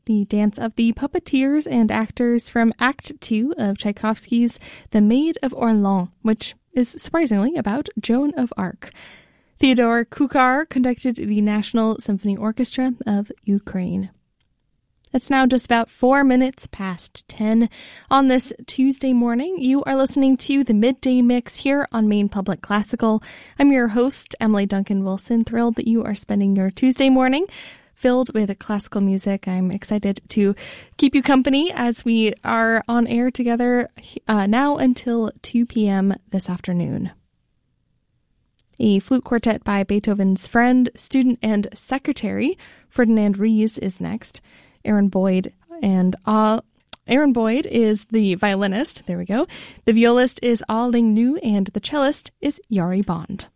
the dance of the puppeteers and actors from Act 2 of Tchaikovsky's The Maid of Orleans, which is surprisingly about Joan of Arc. Theodore Kukar conducted the National Symphony Orchestra of Ukraine. It's now just about 4 minutes past 10 on this Tuesday morning. You are listening to the Midday Mix here on Maine Public Classical. I'm your host, Emily Duncan Wilson. Thrilled that you are spending your Tuesday morning filled with classical music. I'm excited to keep you company as we are on air together now until 2 p.m. this afternoon. A flute quartet by Beethoven's friend, student, and secretary, Ferdinand Ries, is next. Aaron Boyd is the violinist. There we go. The violist is Ah Ling Nu, and the cellist is Yari Bond.